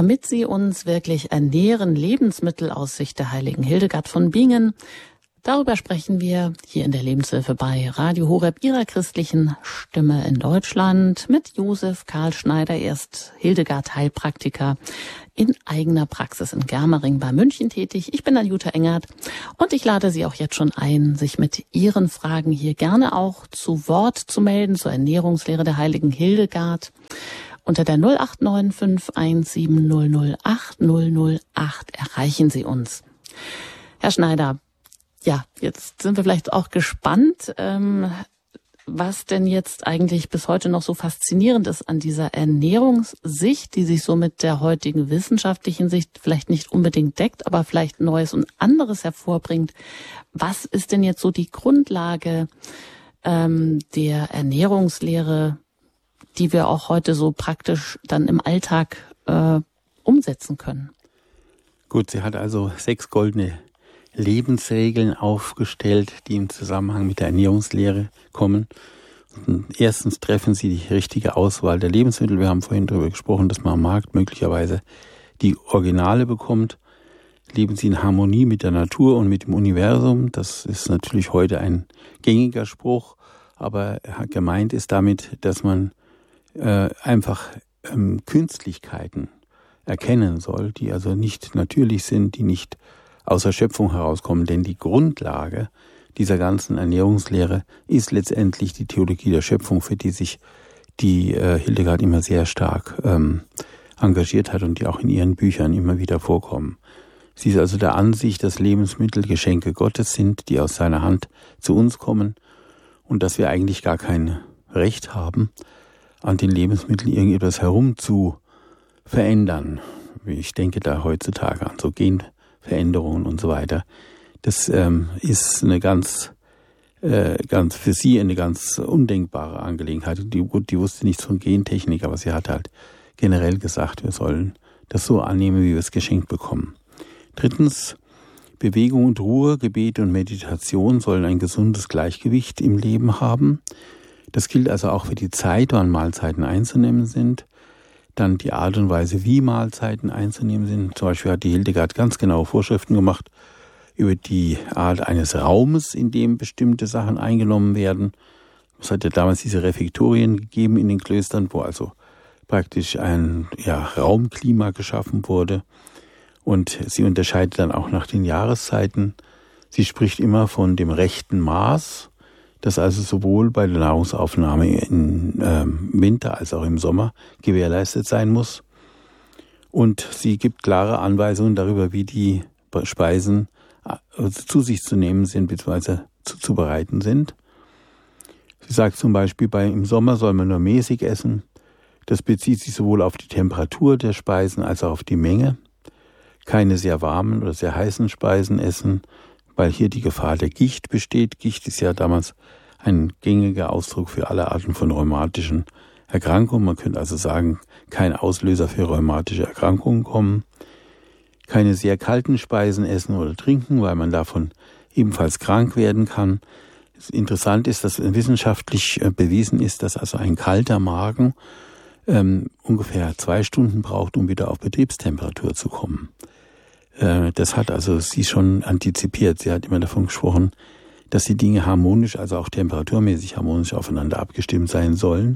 damit sie uns wirklich ernähren, Lebensmittel aus Sicht der heiligen Hildegard von Bingen. Darüber sprechen wir hier in der Lebenshilfe bei Radio Horeb, ihrer christlichen Stimme in Deutschland, mit Josef Karl Schneider. Er ist Hildegard Heilpraktiker in eigener Praxis in Germering bei München tätig. Ich bin Jutta Engert und ich lade Sie auch jetzt schon ein, sich mit Ihren Fragen hier gerne auch zu Wort zu melden zur Ernährungslehre der heiligen Hildegard. Unter der 089 517 008 008 erreichen Sie uns. Herr Schneider, ja, jetzt sind wir vielleicht auch gespannt, was denn jetzt eigentlich bis heute noch so faszinierend ist an dieser Ernährungssicht, die sich so mit der heutigen wissenschaftlichen Sicht vielleicht nicht unbedingt deckt, aber vielleicht Neues und anderes hervorbringt. Was ist denn jetzt so die Grundlage der Ernährungslehre, die wir auch heute so praktisch dann im Alltag umsetzen können? Gut, sie hat also 6 goldene Lebensregeln aufgestellt, die im Zusammenhang mit der Ernährungslehre kommen. Und erstens treffen sie die richtige Auswahl der Lebensmittel. Wir haben vorhin darüber gesprochen, dass man am Markt möglicherweise die Originale bekommt. Leben sie in Harmonie mit der Natur und mit dem Universum. Das ist natürlich heute ein gängiger Spruch, aber gemeint ist damit, dass man einfach Künstlichkeiten erkennen soll, die also nicht natürlich sind, die nicht aus der Schöpfung herauskommen. Denn die Grundlage dieser ganzen Ernährungslehre ist letztendlich die Theologie der Schöpfung, für die sich die Hildegard immer sehr stark engagiert hat und die auch in ihren Büchern immer wieder vorkommen. Sie ist also der Ansicht, dass Lebensmittel Geschenke Gottes sind, die aus seiner Hand zu uns kommen und dass wir eigentlich gar kein Recht haben, an den Lebensmitteln irgendetwas herum zu verändern. Ich denke da heutzutage an so Genveränderungen und so weiter. Das ist eine ganz für sie eine ganz undenkbare Angelegenheit. Die wusste nichts von Gentechnik, aber sie hat halt generell gesagt, wir sollen das so annehmen, wie wir es geschenkt bekommen. Drittens, Bewegung und Ruhe, Gebet und Meditation sollen ein gesundes Gleichgewicht im Leben haben. Das gilt also auch für die Zeit, wann Mahlzeiten einzunehmen sind. Dann die Art und Weise, wie Mahlzeiten einzunehmen sind. Zum Beispiel hat die Hildegard ganz genaue Vorschriften gemacht über die Art eines Raumes, in dem bestimmte Sachen eingenommen werden. Es hat ja damals diese Refektorien gegeben in den Klöstern, wo also praktisch ein Raumklima geschaffen wurde. Und sie unterscheidet dann auch nach den Jahreszeiten. Sie spricht immer von dem rechten Maß, das also sowohl bei der Nahrungsaufnahme im Winter als auch im Sommer gewährleistet sein muss. Und sie gibt klare Anweisungen darüber, wie die Speisen zu sich zu nehmen sind bzw. zu bereiten sind. Sie sagt zum Beispiel, im Sommer soll man nur mäßig essen. Das bezieht sich sowohl auf die Temperatur der Speisen als auch auf die Menge. Keine sehr warmen oder sehr heißen Speisen essen, weil hier die Gefahr der Gicht besteht. Gicht ist ja damals ein gängiger Ausdruck für alle Arten von rheumatischen Erkrankungen. Man könnte also sagen, kein Auslöser für rheumatische Erkrankungen kommen. Keine sehr kalten Speisen essen oder trinken, weil man davon ebenfalls krank werden kann. Interessant ist, dass wissenschaftlich bewiesen ist, dass also ein kalter Magen ungefähr 2 Stunden braucht, um wieder auf Betriebstemperatur zu kommen. Das hat also sie schon antizipiert. Sie hat immer davon gesprochen, dass die Dinge harmonisch, also auch temperaturmäßig harmonisch aufeinander abgestimmt sein sollen.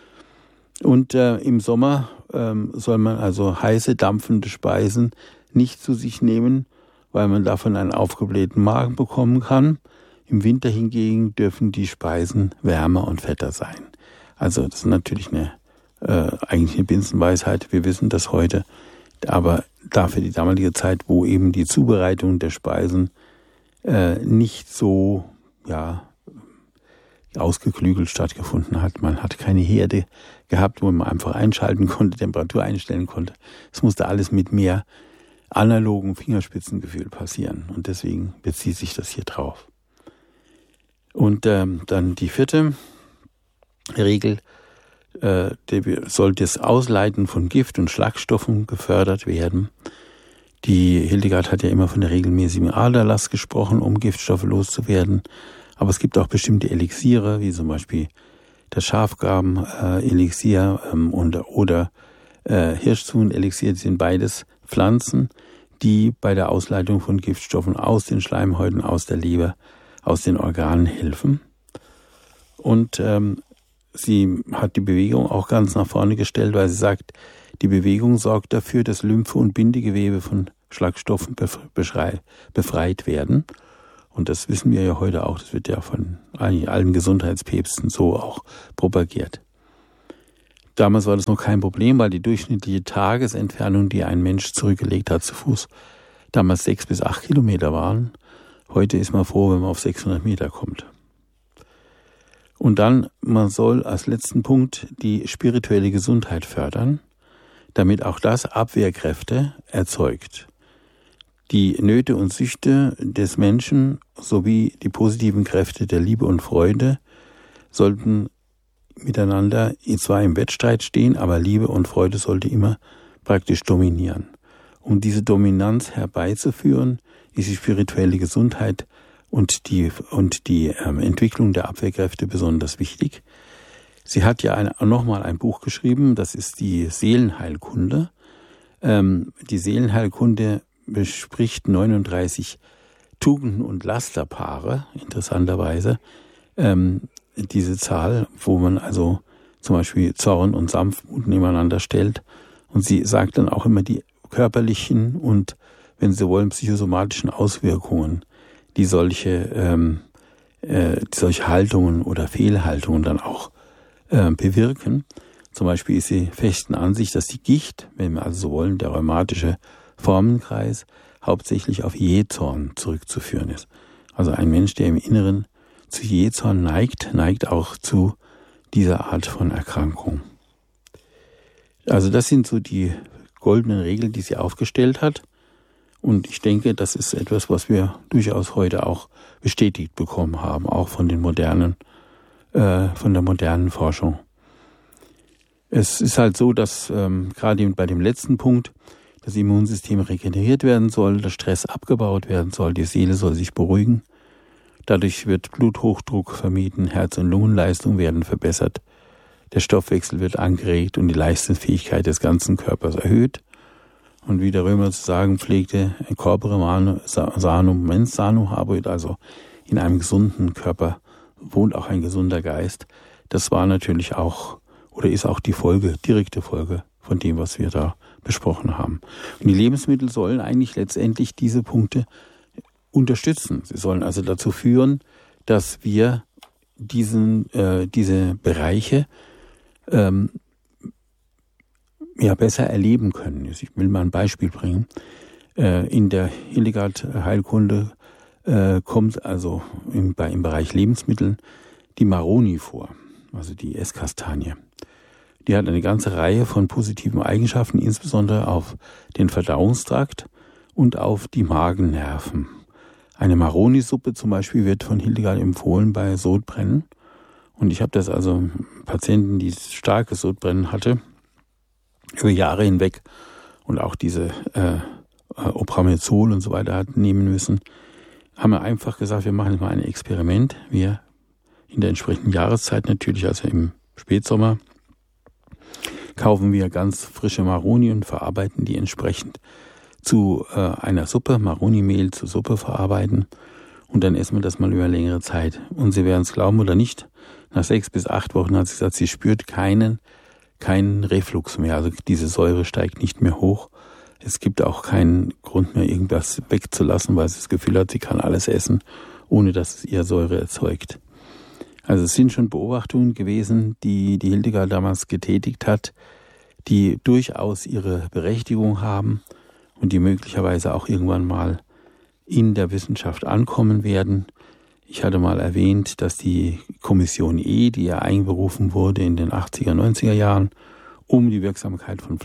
Und im Sommer soll man also heiße, dampfende Speisen nicht zu sich nehmen, weil man davon einen aufgeblähten Magen bekommen kann. Im Winter hingegen dürfen die Speisen wärmer und fetter sein. Also das ist natürlich eigentlich eine Binsenweisheit. Wir wissen das heute, aber dafür die damalige Zeit, wo eben die Zubereitung der Speisen nicht so ausgeklügelt stattgefunden hat. Man hat keine Herde gehabt, wo man einfach einschalten konnte, Temperatur einstellen konnte. Es musste alles mit mehr analogen Fingerspitzengefühl passieren und deswegen bezieht sich das hier drauf. Und dann die 4. Regel, soll das Ausleiten von Gift und Schlagstoffen gefördert werden. Die Hildegard hat ja immer von der regelmäßigen Aderlass gesprochen, um Giftstoffe loszuwerden. Aber es gibt auch bestimmte Elixiere, wie zum Beispiel das Schafgarben-Elixier oder Hirschzuchenelixier sind beides Pflanzen, die bei der Ausleitung von Giftstoffen aus den Schleimhäuten, aus der Leber, aus den Organen helfen. Und sie hat die Bewegung auch ganz nach vorne gestellt, weil sie sagt, die Bewegung sorgt dafür, dass Lymphe und Bindegewebe von Schlagstoffen befreit werden. Und das wissen wir ja heute auch, das wird ja von allen Gesundheitspäpsten so auch propagiert. Damals war das noch kein Problem, weil die durchschnittliche Tagesentfernung, die ein Mensch zurückgelegt hat zu Fuß, damals 6 bis 8 Kilometer waren. Heute ist man froh, wenn man auf 600 Meter kommt. Und dann, man soll als letzten Punkt die spirituelle Gesundheit fördern, damit auch das Abwehrkräfte erzeugt. Die Nöte und Süchte des Menschen sowie die positiven Kräfte der Liebe und Freude sollten miteinander zwar im Wettstreit stehen, aber Liebe und Freude sollte immer praktisch dominieren. Um diese Dominanz herbeizuführen, ist die spirituelle Gesundheit und die Entwicklung der Abwehrkräfte besonders wichtig. Sie hat ja nochmal ein Buch geschrieben, das ist die Seelenheilkunde. Die Seelenheilkunde bespricht 39 Tugenden und Lasterpaare, interessanterweise. Diese Zahl, wo man also zum Beispiel Zorn und Sanftmut nebeneinander stellt. Und sie sagt dann auch immer die körperlichen und, wenn Sie wollen, psychosomatischen Auswirkungen, die solche Haltungen oder Fehlhaltungen dann auch bewirken. Zum Beispiel ist sie festen Ansicht, dass die Gicht, wenn wir also so wollen, der rheumatische Formenkreis, hauptsächlich auf Jähzorn zurückzuführen ist. Also ein Mensch, der im Inneren zu Jähzorn neigt auch zu dieser Art von Erkrankung. Also das sind so die goldenen Regeln, die sie aufgestellt hat. Und ich denke, das ist etwas, was wir durchaus heute auch bestätigt bekommen haben, auch von der modernen Forschung. Es ist halt so, dass gerade bei dem letzten Punkt das Immunsystem regeneriert werden soll, der Stress abgebaut werden soll, die Seele soll sich beruhigen. Dadurch wird Bluthochdruck vermieden, Herz- und Lungenleistung werden verbessert, der Stoffwechsel wird angeregt und die Leistungsfähigkeit des ganzen Körpers erhöht. Und wie der Römer zu sagen pflegte, corpore sanum mens sano habuit, also in einem gesunden Körper wohnt auch ein gesunder Geist. Das war natürlich auch, oder ist auch die direkte Folge von dem, was wir da besprochen haben. Und die Lebensmittel sollen eigentlich letztendlich diese Punkte unterstützen. Sie sollen also dazu führen, dass wir diese Bereiche besser erleben können. Ich will mal ein Beispiel bringen. In der Hildegard-Heilkunde kommt also im Bereich Lebensmittel die Maroni vor, also die Esskastanie. Die hat eine ganze Reihe von positiven Eigenschaften, insbesondere auf den Verdauungstrakt und auf die Magennerven. Eine Maroni-Suppe zum Beispiel wird von Hildegard empfohlen bei Sodbrennen. Und ich habe das also Patienten, die starkes Sodbrennen hatte, über Jahre hinweg und auch diese Opramezol und so weiter hatten nehmen müssen, haben wir einfach gesagt, wir machen mal ein Experiment. Wir in der entsprechenden Jahreszeit natürlich, also im Spätsommer, kaufen wir ganz frische Maroni und verarbeiten die entsprechend zu einer Suppe, Maroni-Mehl zur Suppe verarbeiten und dann essen wir das mal über längere Zeit. Und Sie werden es glauben oder nicht, nach 6 bis 8 Wochen hat sie gesagt, sie spürt keinen Reflux mehr, also diese Säure steigt nicht mehr hoch. Es gibt auch keinen Grund mehr, irgendwas wegzulassen, weil sie das Gefühl hat, sie kann alles essen, ohne dass es ihr Säure erzeugt. Also es sind schon Beobachtungen gewesen, die Hildegard damals getätigt hat, die durchaus ihre Berechtigung haben und die möglicherweise auch irgendwann mal in der Wissenschaft ankommen werden. Ich hatte mal erwähnt, dass die Kommission E, die ja einberufen wurde in den 80er, 90er Jahren, um die Wirksamkeit von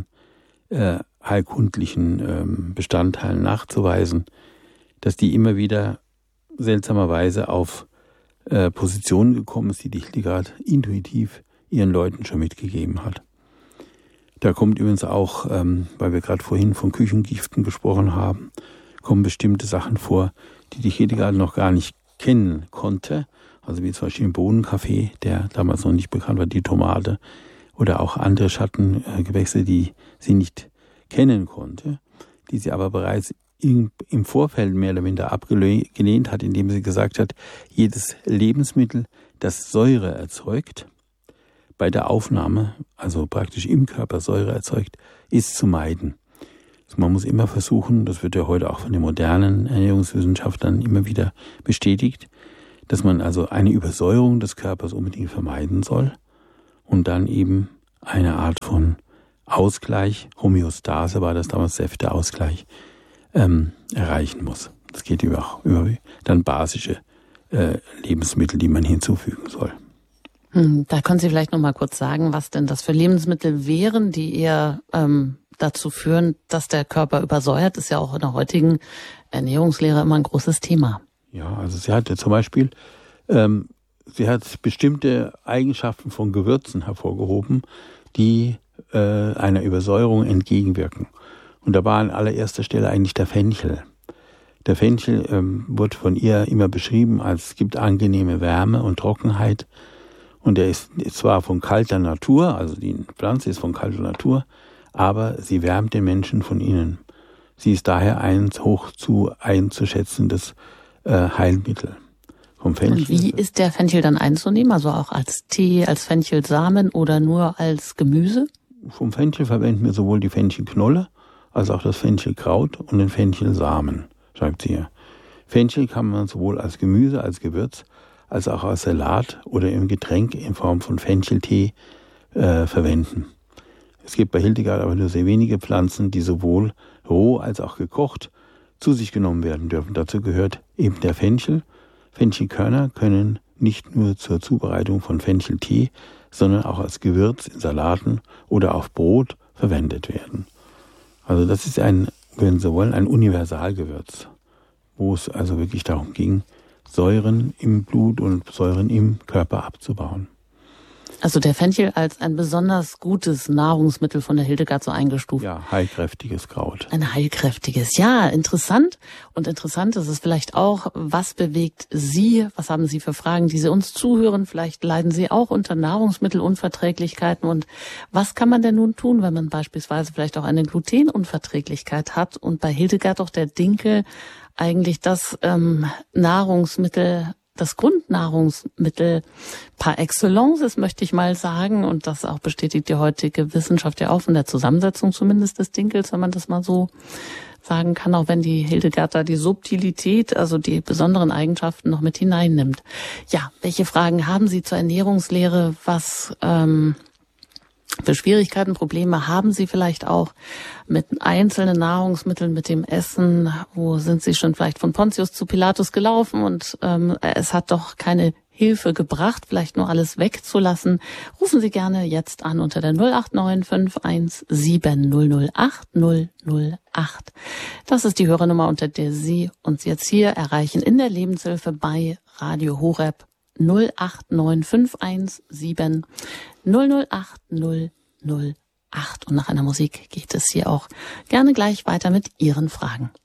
pflanzenheilkundlichen Bestandteilen nachzuweisen, dass die immer wieder seltsamerweise auf Positionen gekommen ist, die Hildegard intuitiv ihren Leuten schon mitgegeben hat. Da kommt übrigens auch, weil wir gerade vorhin von Küchengiften gesprochen haben, kommen bestimmte Sachen vor, die Hildegard noch gar nicht kennen konnte. Also wie zum Beispiel den Bohnenkaffee, der damals noch nicht bekannt war, die Tomate, oder auch andere Schattengewächse, die sie nicht kennen konnte, die sie aber bereits im Vorfeld mehr oder minder abgelehnt hat, indem sie gesagt hat, jedes Lebensmittel, das Säure erzeugt, bei der Aufnahme, also praktisch im Körper Säure erzeugt, ist zu meiden. Also man muss immer versuchen, das wird ja heute auch von den modernen Ernährungswissenschaftlern immer wieder bestätigt, dass man also eine Übersäuerung des Körpers unbedingt vermeiden soll und dann eben eine Art von Ausgleich, Homöostase war das damals, Säfteausgleich, erreichen muss. Das geht über dann basische Lebensmittel, die man hinzufügen soll. Da können Sie vielleicht noch mal kurz sagen, was denn das für Lebensmittel wären, die eher dazu führen, dass der Körper übersäuert. Ist ja auch in der heutigen Ernährungslehre immer ein großes Thema. Ja, also sie hatte zum Beispiel, sie hat bestimmte Eigenschaften von Gewürzen hervorgehoben, die einer Übersäuerung entgegenwirken. Und da war an allererster Stelle eigentlich der Fenchel. Der Fenchel wird von ihr immer beschrieben als es gibt angenehme Wärme und Trockenheit. Und er ist zwar von kalter Natur, also die Pflanze ist von kalter Natur, aber sie wärmt den Menschen von innen. Sie ist daher ein hoch zu einzuschätzendes Heilmittel. Vom Fenchel. Und wie ist der Fenchel dann einzunehmen? Also auch als Tee, als Fenchelsamen oder nur als Gemüse? Vom Fenchel verwenden wir sowohl die Fenchelknolle als auch das Fenchelkraut und den Fenchelsamen, sagt sie hier. Fenchel kann man sowohl als Gemüse, als Gewürz, als auch als Salat oder im Getränk in Form von Fencheltee verwenden. Es gibt bei Hildegard aber nur sehr wenige Pflanzen, die sowohl roh als auch gekocht zu sich genommen werden dürfen. Dazu gehört eben der Fenchel. Fenchelkörner können nicht nur zur Zubereitung von Fencheltee, sondern auch als Gewürz in Salaten oder auf Brot verwendet werden. Also das ist wenn Sie wollen, ein Universalgewürz, wo es also wirklich darum ging, Säuren im Blut und Säuren im Körper abzubauen. Also der Fenchel als ein besonders gutes Nahrungsmittel von der Hildegard so eingestuft. Ja, heilkräftiges Kraut. Ein heilkräftiges, ja, interessant. Und interessant ist es vielleicht auch, was bewegt Sie, was haben Sie für Fragen, die Sie uns zuhören? Vielleicht leiden Sie auch unter Nahrungsmittelunverträglichkeiten. Und was kann man denn nun tun, wenn man beispielsweise vielleicht auch eine Glutenunverträglichkeit hat? Und bei Hildegard auch der Dinkel eigentlich das Nahrungsmittel, das Grundnahrungsmittel par excellence ist, möchte ich mal sagen. Und das auch bestätigt die heutige Wissenschaft ja auch von der Zusammensetzung zumindest des Dinkels, wenn man das mal so sagen kann, auch wenn die Hildegard da die Subtilität, also die besonderen Eigenschaften noch mit hineinnimmt. Ja, welche Fragen haben Sie zur Ernährungslehre? Was für Schwierigkeiten, Probleme haben Sie vielleicht auch mit einzelnen Nahrungsmitteln, mit dem Essen? Wo sind Sie schon vielleicht von Pontius zu Pilatus gelaufen und es hat doch keine Hilfe gebracht, vielleicht nur alles wegzulassen? Rufen Sie gerne jetzt an unter der 089 517 008 008. Das ist die Hörernummer, unter der Sie uns jetzt hier erreichen in der Lebenshilfe bei Radio Horeb. 089 517 008 008. Und nach einer Musik geht es hier auch gerne gleich weiter mit Ihren Fragen.